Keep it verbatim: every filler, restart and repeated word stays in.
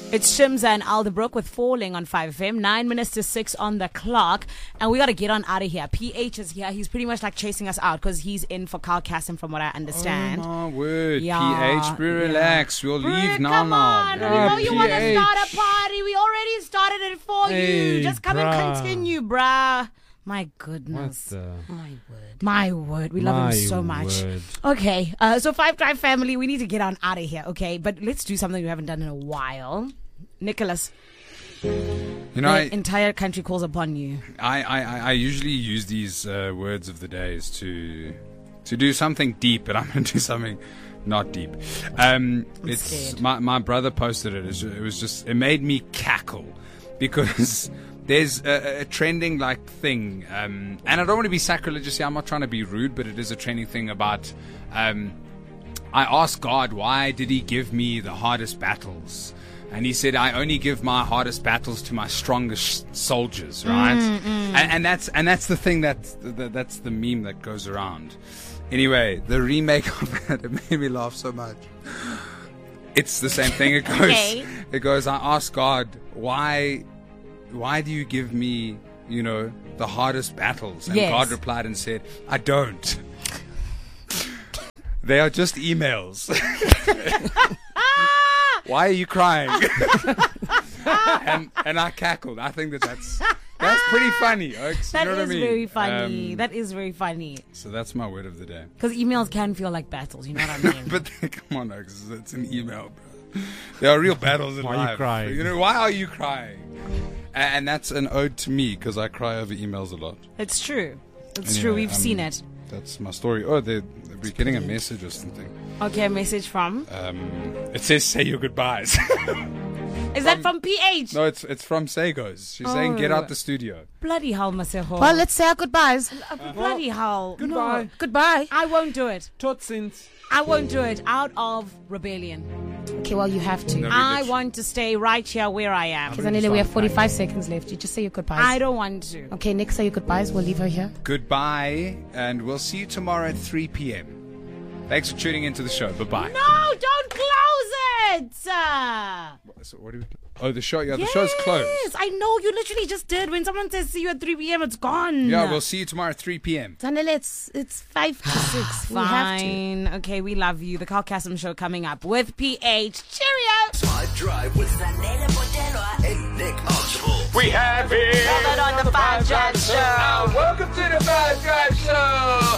It's Shims and Alderbrook with Falling on five F M. Nine minutes to six on the clock. And we got to get on out of here. P H is here. He's pretty much like chasing us out because he's in for Carl Cassim from what I understand. Oh, my word. Yeah, P H, bro, yeah. relax. We'll Bro, leave now, come now. on. bro. We know you want to P H. start a party. We already started it for Hey, you. Just come and bruh. continue, bruh. My What goodness. the? My word. My word. We love My him so much. word. Okay. Uh, so Five Drive family, we need to get on out of here, okay? But let's do something we haven't done in a while. Nicholas, You know, the I, entire country calls upon you. I, I, I usually use these uh, words of the days to to do something deep, but I'm going to do something not deep. Um, I'm it's scared. my, my brother posted it. It's- It was just, it made me cackle because there's a, a trending like thing, um, and I don't want to be sacrilegious here. I'm not trying to be rude, but it is a trending thing about. Um, I asked God, why did He give me the hardest battles? And He said, I only give my hardest battles to my strongest soldiers, right? Mm, And, and that's and that's the thing that's the, that's the meme that goes around. Anyway, the remake of it, it made me laugh so much. It's the same thing. It goes, Okay. it goes. I asked God, why, why do you give me, you know, the hardest battles? And Yes. God replied and said, I don't. They are just emails. Why are you crying? and and I cackled. I think that that's that's pretty funny. Oaks. That you know is what I mean? very funny. Um, that is very funny. so that's my word of the day. Because emails can feel like battles, you know what I mean? But come on, Oaks, it's an email, bro. There are real battles in Why are you life. crying? You know, why are you crying? A- And that's an ode to me because I cry over emails a lot. It's true. It's Anyway, true. We've um, seen it. That's my story. Oh, they're, we're getting a message or something. Okay, a message from. Um, it says say your goodbyes. Is that from P H? No, it's it's from Sagos. She's saying get Oh. out the studio. Bloody hell, Maseho. Well, let's say our goodbyes. Uh, bloody hell. Goodbye. No. Goodbye. I won't do it. Tot ziens. I won't do it out of rebellion. Okay, well, you have to. No. I religion. want to stay right here where I am. Zanele, we have forty-five seconds left. You just say your goodbyes. I don't want to. Okay, Nick, say your goodbyes. We'll leave her here. Goodbye, and we'll see you tomorrow at three p.m. Thanks for tuning into the show. Bye-bye. No, don't close it. Uh, So what do we... Oh, the show. Yeah, the yes, show's closed. I know. You literally just did. When someone says see you at three p.m., it's gone. Yeah, we'll see you tomorrow at three p.m. Zanele, it's, it's five to six. We have to. Fine. Okay, we love you. The Carl Cassim Show coming up with P H. Cheerio. Five Drive with Zanele Botelwa and Nick Archibald. We have it. Covered on the Five Drive Show. Welcome to the Five Drive Show.